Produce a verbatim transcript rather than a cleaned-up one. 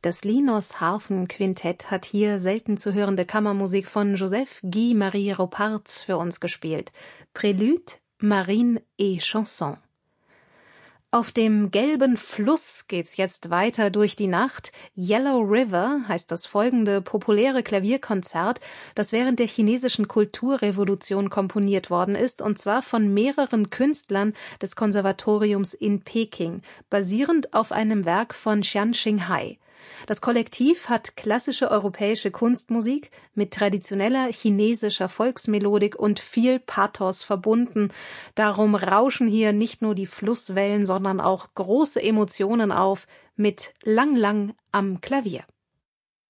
Das Linus-Harfen-Quintett hat hier selten zu hörende Kammermusik von Joseph Guy Marie Ropart für uns gespielt. Prélude, Marine et Chanson. Auf dem gelben Fluss geht's jetzt weiter durch die Nacht. Yellow River heißt das folgende populäre Klavierkonzert, das während der chinesischen Kulturrevolution komponiert worden ist, und zwar von mehreren Künstlern des Konservatoriums in Peking, basierend auf einem Werk von Qian Xinghai. Das Kollektiv hat klassische europäische Kunstmusik mit traditioneller chinesischer Volksmelodik und viel Pathos verbunden. Darum rauschen hier nicht nur die Flusswellen, sondern auch große Emotionen auf mit Lang Lang am Klavier.